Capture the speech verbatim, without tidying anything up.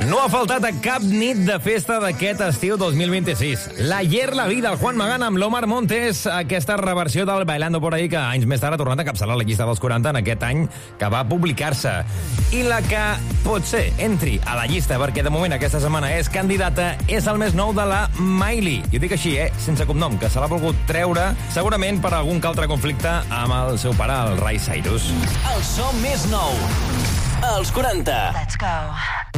No ha faltat a cap nit de festa d'aquest estiu dos mil vint-i-sis. La Ayer la vida, el Juan Magán amb l'Omar Montes, aquesta reversió del Bailando por ahí, que anys més tard ha tornat a capçalar la llista dels quaranta en aquest any que va publicar-se. I la que potser entri a la llista, perquè de moment aquesta setmana és candidata, és el més nou de la Miley. I ho dic així, eh? Sense cognom, que se l'ha volgut treure, segurament per algun que altre conflicte amb el seu pare, el Ray Cyrus. El so més nou, els quaranta. Let's go.